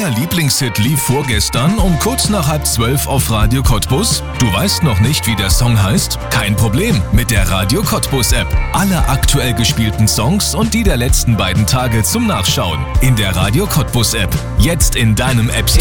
neuer Lieblingshit lief vorgestern um kurz nach 11:30 auf Radio Cottbus? Du weißt noch nicht, wie der Song heißt? Kein Problem, mit der Radio Cottbus App. Alle aktuell gespielten Songs und die der letzten beiden Tage zum Nachschauen. In der Radio Cottbus App. Jetzt in deinem App Store.